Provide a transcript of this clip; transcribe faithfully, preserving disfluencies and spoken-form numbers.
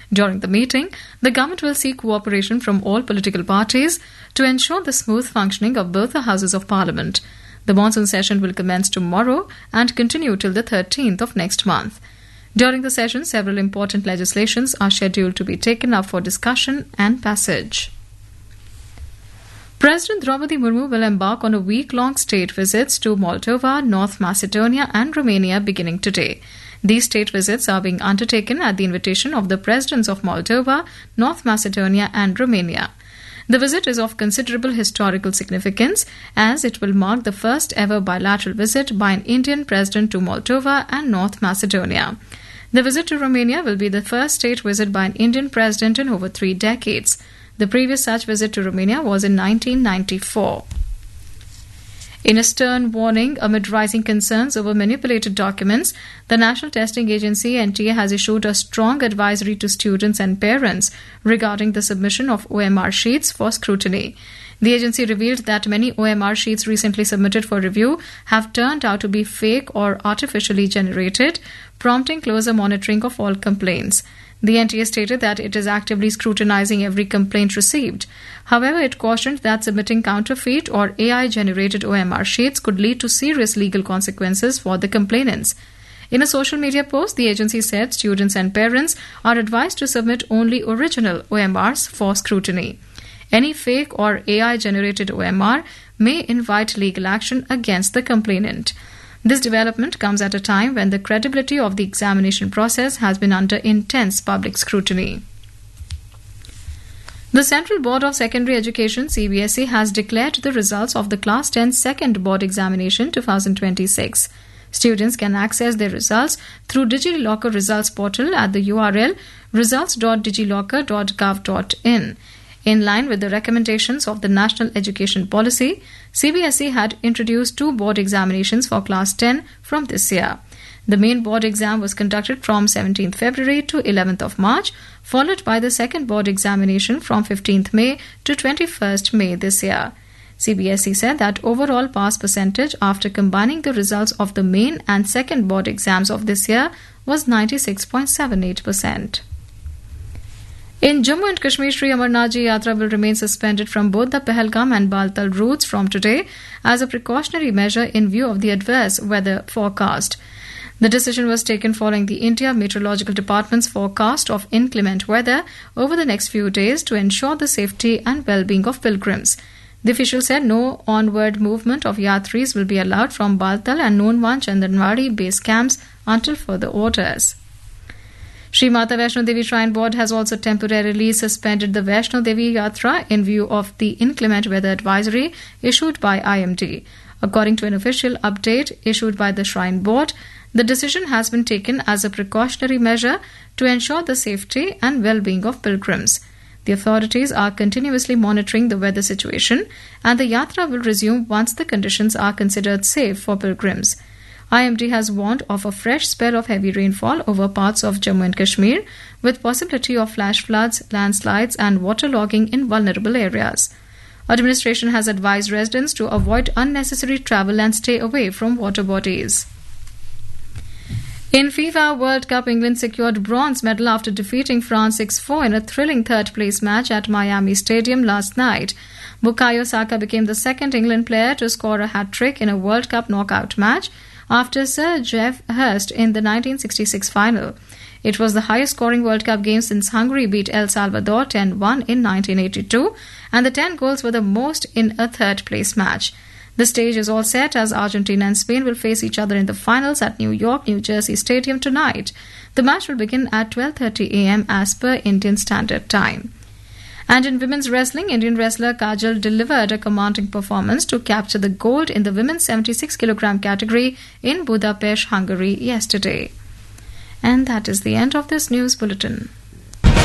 During the meeting, the government will seek cooperation from all political parties to ensure the smooth functioning of both the houses of parliament. The monsoon session will commence tomorrow and continue till the thirteenth of next month. During the session, several important legislations are scheduled to be taken up for discussion and passage. President Draupadi Murmu will embark on a week-long state visits to Moldova, North Macedonia and Romania beginning today. These state visits are being undertaken at the invitation of the presidents of Moldova, North Macedonia and Romania. The visit is of considerable historical significance as it will mark the first ever bilateral visit by an Indian president to Moldova and North Macedonia. The visit to Romania will be the first state visit by an Indian president in over three decades. The previous such visit to Romania was in nineteen ninety-four. In a stern warning amid rising concerns over manipulated documents, the National Testing Agency N T A has issued a strong advisory to students and parents regarding the submission of O M R sheets for scrutiny. The agency revealed that many O M R sheets recently submitted for review have turned out to be fake or artificially generated, prompting closer monitoring of all complaints. The N T A stated that it is actively scrutinizing every complaint received. However, it cautioned that submitting counterfeit or A I-generated O M R sheets could lead to serious legal consequences for the complainants. In a social media post, the agency said students and parents are advised to submit only original O M Rs for scrutiny. Any fake or A I-generated O M R may invite legal action against the complainant. This development comes at a time when the credibility of the examination process has been under intense public scrutiny. The Central Board of Secondary Education C B S E has declared the results of the Class ten Second Board Examination twenty twenty-six. Students can access their results through DigiLocker Results Portal at the U R L results dot digilocker dot gov dot in. In line with the recommendations of the National Education Policy, C B S E had introduced two board examinations for Class ten from this year. The main board exam was conducted from seventeenth February to eleventh of March, followed by the second board examination from fifteenth May to twenty-first May this year. C B S E said that overall pass percentage after combining the results of the main and second board exams of this year was ninety-six point seven eight percent. In Jammu and Kashmir, Sri Amarnath Ji Yatra will remain suspended from both the Pahalgam and Baltal routes from today as a precautionary measure in view of the adverse weather forecast. The decision was taken following the India Meteorological Department's forecast of inclement weather over the next few days to ensure the safety and well-being of pilgrims. The official said no onward movement of Yatris will be allowed from Baltal and Noonwan Chandanwadi base camps until further orders. Sri Mata Vaishno Devi Shrine Board has also temporarily suspended the Vaishno Devi Yatra in view of the inclement weather advisory issued by I M D. According to an official update issued by the Shrine Board, the decision has been taken as a precautionary measure to ensure the safety and well-being of pilgrims. The authorities are continuously monitoring the weather situation and the Yatra will resume once the conditions are considered safe for pilgrims. I M D has warned of a fresh spell of heavy rainfall over parts of Jammu and Kashmir, with possibility of flash floods, landslides and waterlogging in vulnerable areas. Administration has advised residents to avoid unnecessary travel and stay away from water bodies. In FIFA World Cup, England secured bronze medal after defeating France six four in a thrilling third-place match at Miami Stadium last night. Bukayo Saka became the second England player to score a hat-trick in a World Cup knockout match after Sir Geoff Hurst in the nineteen sixty-six final. It was the highest-scoring World Cup game since Hungary beat El Salvador ten one in nineteen eighty-two, and the ten goals were the most in a third-place match. The stage is all set as Argentina and Spain will face each other in the finals at New York, New Jersey Stadium tonight. The match will begin at twelve thirty a m as per Indian Standard Time. And in women's wrestling, Indian wrestler Kajal delivered a commanding performance to capture the gold in the women's seventy-six kilogram category in Budapest, Hungary yesterday. And that is the end of this news bulletin.